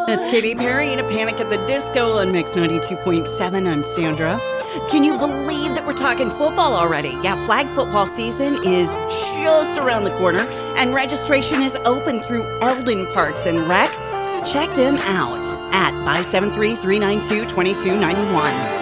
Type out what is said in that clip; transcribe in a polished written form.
That's Katy Perry in A Panic at the Disco on Mix 92.7. I'm Sandra. Can you believe that we're talking football already? Yeah, flag football season is just around the corner, and registration is open through Eldon Parks and Rec. Check them out at 573-392-2291.